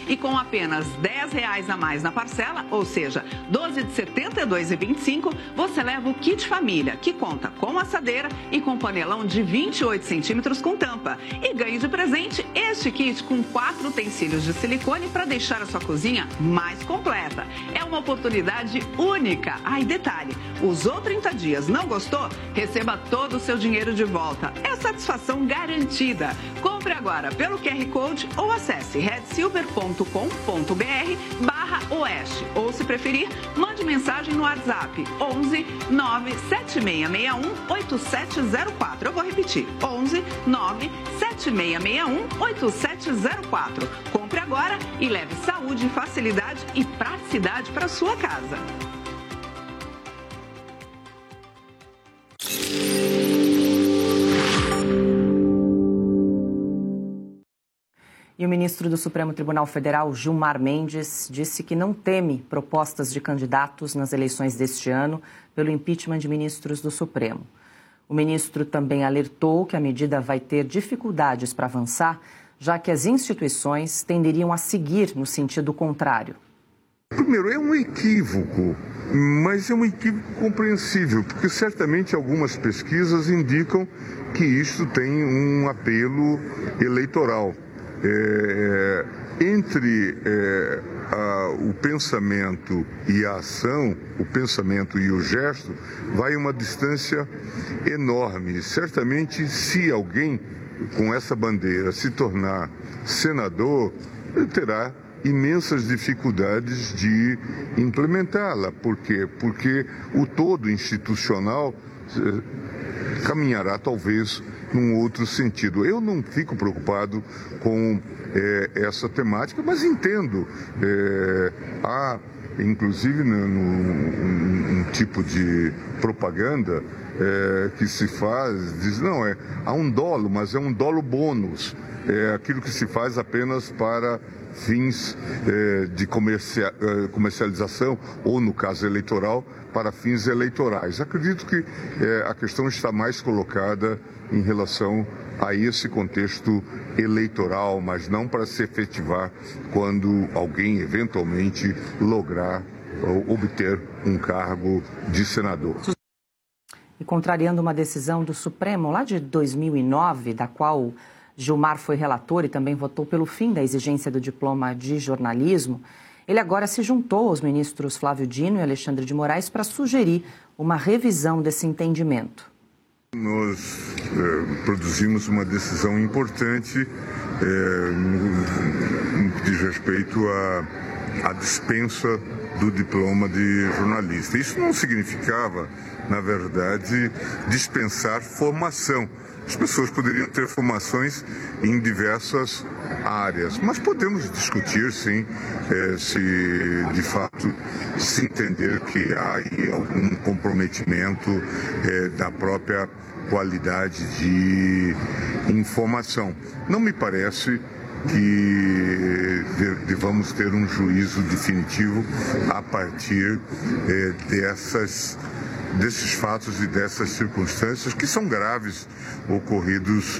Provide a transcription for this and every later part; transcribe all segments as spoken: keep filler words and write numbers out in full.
E com apenas dez reais a mais na parcela, ou seja, doze de setenta e dois reais e vinte e cinco centavos, você leva o kit família, que conta com assadeira e com panelão de vinte e oito centímetros com tampa. E ganhe de presente este kit com quatro utensílios de silicone para deixar a sua cozinha mais completa. É uma oportunidade única. Ah, e detalhe, usou trinta dias, não gostou? Receba todo o seu dinheiro de volta. É satisfação garantida. Compre agora pelo Q R Code ou acesse red silver ponto com ponto br barra oeste. Ou, se preferir, mande mensagem no WhatsApp onze nove sete seis seis um oito sete zero quatro. Eu vou repetir, onze nove sete seis seis um oito sete zero quatro. Compre agora e leve saúde, facilidade e praticidade para sua casa. E o ministro do Supremo Tribunal Federal, Gilmar Mendes, disse que não teme propostas de candidatos nas eleições deste ano pelo impeachment de ministros do Supremo. O ministro também alertou que a medida vai ter dificuldades para avançar, já que as instituições tenderiam a seguir no sentido contrário. Primeiro, é um equívoco, mas é um equívoco compreensível, porque certamente algumas pesquisas indicam que isto tem um apelo eleitoral. É, entre é, a, o pensamento e a ação, o pensamento e o gesto, vai uma distância enorme. Certamente, se alguém com essa bandeira se tornar senador, ele terá imensas dificuldades de implementá-la. Por quê? Porque o todo institucional eh, caminhará talvez num outro sentido. Eu não fico preocupado com eh, essa temática, mas entendo. Eh, há, inclusive, no, no, um, um tipo de propaganda eh, que se faz, diz, não, é, há um dolo, mas é um dolo bônus. É aquilo que se faz apenas para fins eh, de comercia, eh, comercialização ou, no caso eleitoral, para fins eleitorais. Acredito que eh, a questão está mais colocada em relação a esse contexto eleitoral, mas não para se efetivar quando alguém eventualmente lograr ou obter um cargo de senador. E contrariando uma decisão do Supremo lá de dois mil e nove, da qual Gilmar foi relator e também votou pelo fim da exigência do diploma de jornalismo, ele agora se juntou aos ministros Flávio Dino e Alexandre de Moraes para sugerir uma revisão desse entendimento. Nós eh, produzimos uma decisão importante eh, no, no que diz respeito à, à dispensa do diploma de jornalista. Isso não significava, na verdade, dispensar formação. As pessoas poderiam ter formações em diversas áreas, mas podemos discutir, sim, eh, se de fato se entender que há aí algum comprometimento eh, da própria qualidade de informação. Não me parece que devamos ter um juízo definitivo a partir eh, dessas desses fatos e dessas circunstâncias que são graves ocorridos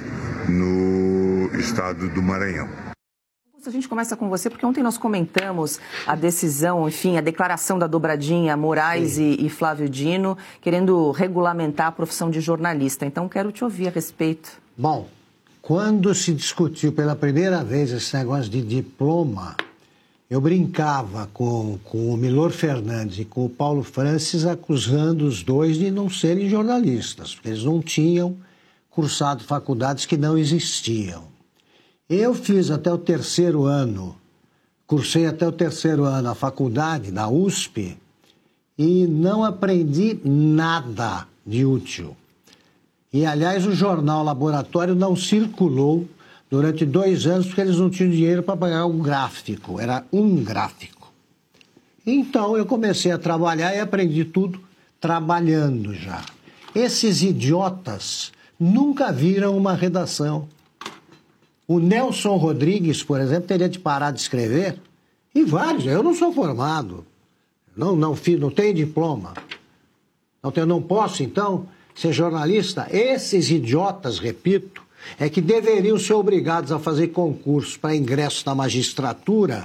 no estado do Maranhão. A gente começa com você, porque ontem nós comentamos a decisão, enfim, a declaração da dobradinha Moraes e, e Flávio Dino, querendo regulamentar a profissão de jornalista. Então, quero te ouvir a respeito. Bom, quando se discutiu pela primeira vez esse negócio de diploma, eu brincava com, com o Milor Fernandes e com o Paulo Francis, acusando os dois de não serem jornalistas, porque eles não tinham cursado faculdades que não existiam. Eu fiz até o terceiro ano, cursei até o terceiro ano a faculdade na U S P e não aprendi nada de útil. E, aliás, o jornal Laboratório não circulou durante dois anos porque eles não tinham dinheiro para pagar um gráfico, era um gráfico. Então eu comecei a trabalhar e aprendi tudo trabalhando já. Esses idiotas nunca viram uma redação. O Nelson Rodrigues, por exemplo, teria de parar de escrever, e vários. Eu não sou formado, não, não, não tenho diploma, não, tenho, não posso, então, ser jornalista. Esses idiotas, repito, é que deveriam ser obrigados a fazer concurso para ingresso na magistratura